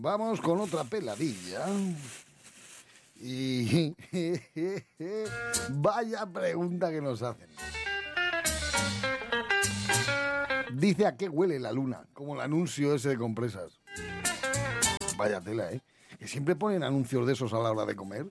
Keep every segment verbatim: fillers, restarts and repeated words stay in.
vamos con otra peladilla. Y vaya pregunta que nos hacen. Dice a qué huele la luna, como el anuncio ese de compresas. Vaya tela, ¿eh? Que siempre ponen anuncios de esos a la hora de comer.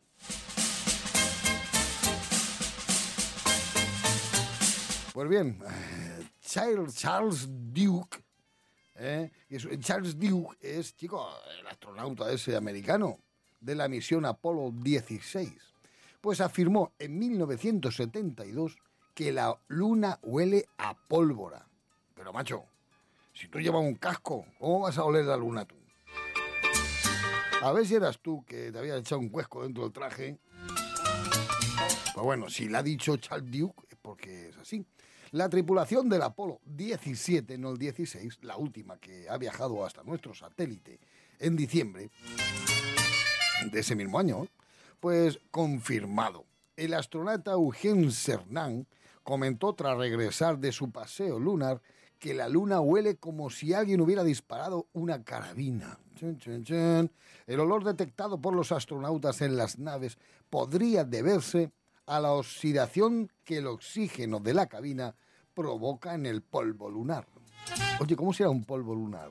Pues bien, Charles, Charles Duke, ¿eh? Charles Duke es, chico, el astronauta ese americano de la misión Apolo dieciséis. Pues afirmó en mil novecientos setenta y dos que la luna huele a pólvora. Pero, macho, si tú llevas un casco, ¿cómo vas a oler la luna tú? A ver si eras tú que te habías echado un cuesco dentro del traje. Pues bueno, si la ha dicho Charles Duke es porque es así. La tripulación del Apolo diecisiete, no el dieciséis, la última que ha viajado hasta nuestro satélite en diciembre de ese mismo año, pues confirmado. El astronauta Eugene Cernan comentó tras regresar de su paseo lunar que la luna huele como si alguien hubiera disparado una carabina. Chun, chun, chun. El olor detectado por los astronautas en las naves podría deberse a la oxidación que el oxígeno de la cabina provoca en el polvo lunar. Oye, ¿cómo será un polvo lunar?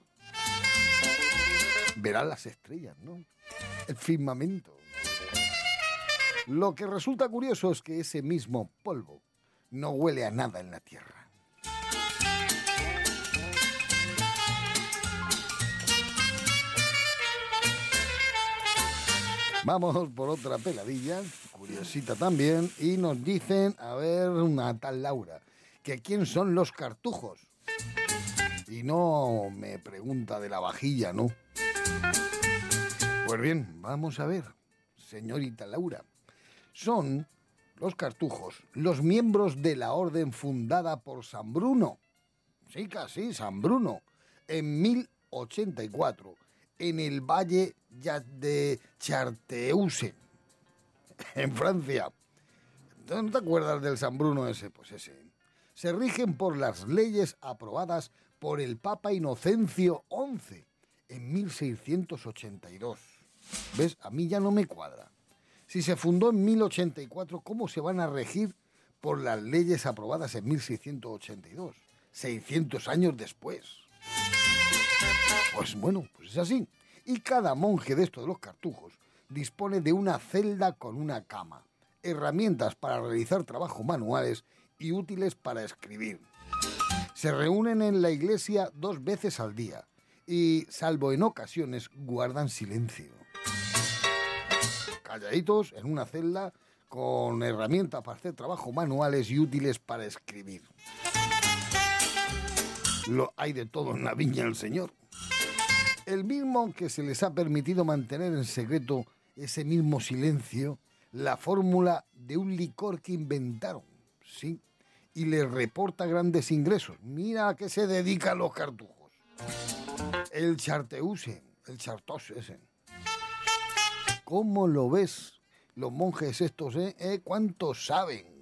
Verán las estrellas, ¿no? El firmamento. Lo que resulta curioso es que ese mismo polvo no huele a nada en la Tierra. Vamos por otra peladilla, curiosita también, y nos dicen, a ver, una tal Laura, que quién son los cartujos. Y no me pregunta de la vajilla, ¿no? Pues bien, vamos a ver, señorita Laura. Son los cartujos, los miembros de la orden fundada por San Bruno. Sí, casi, San Bruno, en mil ochenta y cuatro, en el valle de Chartreuse, en Francia. ¿No te acuerdas del San Bruno ese? Pues ese. Se rigen por las leyes aprobadas por el Papa Inocencio once en mil seiscientos ochenta y dos. ¿Ves? A mí ya no me cuadra. Si se fundó en mil ochenta y cuatro, ¿cómo se van a regir por las leyes aprobadas en mil seiscientos ochenta y dos? seiscientos años después. Pues bueno, pues es así. Y cada monje de estos de los cartujos dispone de una celda con una cama, herramientas para realizar trabajos manuales y útiles para escribir. Se reúnen en la iglesia dos veces al día y, salvo en ocasiones, guardan silencio. Calladitos en una celda con herramientas para hacer trabajos manuales y útiles para escribir. Lo hay de todo en la viña del Señor. El mismo que se les ha permitido mantener en secreto ese mismo silencio, la fórmula de un licor que inventaron, sí, y les reporta grandes ingresos. Mira a qué se dedican los cartujos. El Chartreuse, el Chartreuse ese. ¿Cómo lo ves? Los monjes estos, ¿eh? ¿Eh? ¿Cuántos saben?